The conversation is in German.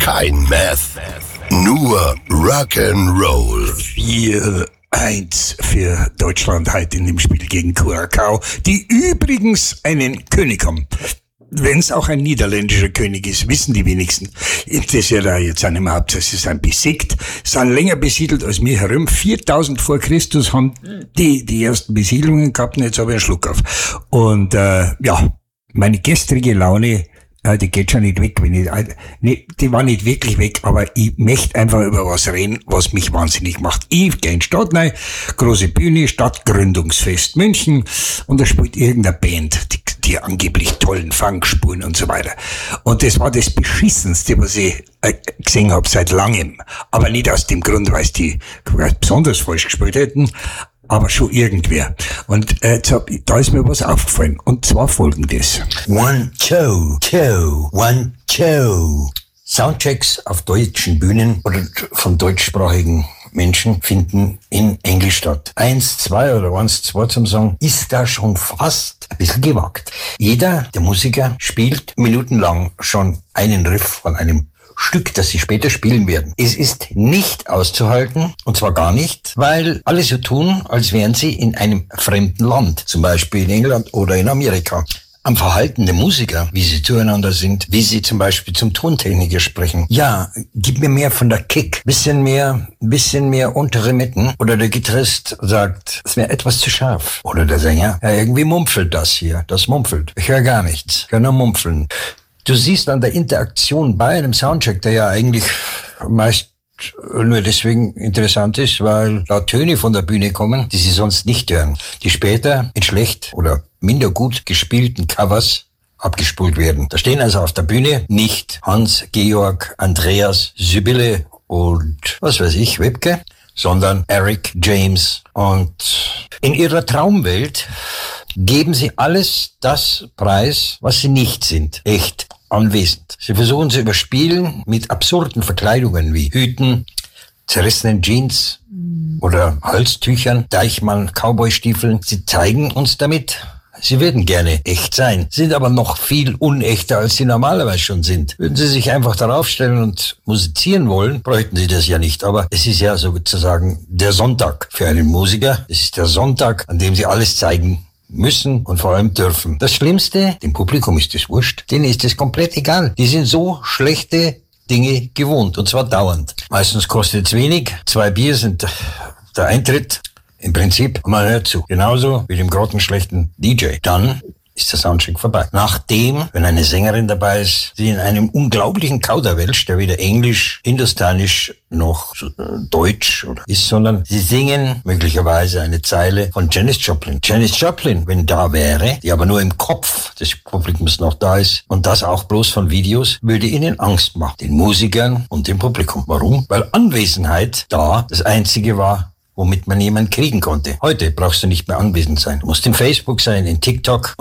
Kein Meth, nur Rock'n'Roll. 4-1 für Deutschland heute in dem Spiel gegen Curacao, die übrigens einen König haben. Wenn es auch ein niederländischer König ist, wissen die wenigsten. Das ist ja da jetzt an dem Haupt, sie sind besiegt, sind länger besiedelt als wir herum. 4000 vor Christus haben die ersten Besiedlungen gehabt und jetzt habe ich einen Schluck auf. Und meine gestrige Laune, die geht schon nicht weg, die war nicht wirklich weg, aber ich möchte einfach über was reden, was mich wahnsinnig macht. Ich gehe in die Stadt rein, große Bühne, Stadtgründungsfest München, und da spielt irgendeine Band, die angeblich tollen Funkspuren und so weiter. Und das war das Beschissenste, was ich gesehen habe seit langem. Aber nicht aus dem Grund, weil die besonders falsch gespielt hätten, aber schon irgendwer. Und da ist mir was aufgefallen. Und zwar Folgendes. 1, 2, 1, 2. Soundchecks auf deutschen Bühnen oder von deutschsprachigen Menschen finden in Englisch statt. 1, 2 oder 1, 2 zum Song ist da schon fast ein bisschen gewagt. Jeder der Musiker spielt minutenlang schon einen Riff von einem Stück, das sie später spielen werden. Es ist nicht auszuhalten, und zwar gar nicht, weil alle so tun, als wären sie in einem fremden Land, zum Beispiel in England oder in Amerika. Am Verhalten der Musiker, wie sie zueinander sind, wie sie zum Beispiel zum Tontechniker sprechen. Ja, gib mir mehr von der Kick, bisschen mehr untere Mitten. Oder der Gitarrist sagt, es wäre etwas zu scharf. Oder der Sänger, ja, irgendwie mumpfelt das hier, das mumpfelt. Ich höre gar nichts, ich höre nur mumpfeln. Du siehst an der Interaktion bei einem Soundcheck, der ja eigentlich meist nur deswegen interessant ist, weil da Töne von der Bühne kommen, die sie sonst nicht hören, die später in schlecht oder minder gut gespielten Covers abgespult werden. Da stehen also auf der Bühne nicht Hans, Georg, Andreas, Sibylle und was weiß ich, Webke, sondern Eric, James. Und in ihrer Traumwelt geben sie alles das preis, was sie nicht sind. Echt anwesend. Sie versuchen zu überspielen mit absurden Verkleidungen wie Hüten, zerrissenen Jeans oder Halstüchern, Deichmann, Cowboystiefeln. Sie zeigen uns damit, sie würden gerne echt sein, sind aber noch viel unechter, als sie normalerweise schon sind. Würden sie sich einfach darauf stellen und musizieren wollen, bräuchten sie das ja nicht. Aber es ist ja sozusagen der Sonntag für einen Musiker. Es ist der Sonntag, an dem sie alles zeigen müssen und vor allem dürfen. Das Schlimmste, dem Publikum ist es wurscht, denen ist es komplett egal. Die sind so schlechte Dinge gewohnt, und zwar dauernd. Meistens kostet es wenig, 2 Bier sind der Eintritt. Im Prinzip, man hört zu. Genauso wie dem grottenschlechten DJ. Dann ist der Soundcheck vorbei. Nachdem, wenn eine Sängerin dabei ist, sie in einem unglaublichen Kauderwelsch, der weder Englisch, Hindustanisch noch Deutsch oder ist, sondern sie singen möglicherweise eine Zeile von Janis Joplin. Janis Joplin, wenn da wäre, die aber nur im Kopf des Publikums noch da ist, und das auch bloß von Videos, würde ihnen Angst machen. Den Musikern und dem Publikum. Warum? Weil Anwesenheit da das Einzige war, womit man jemanden kriegen konnte. Heute brauchst du nicht mehr anwesend sein. Du musst in Facebook sein, in TikTok.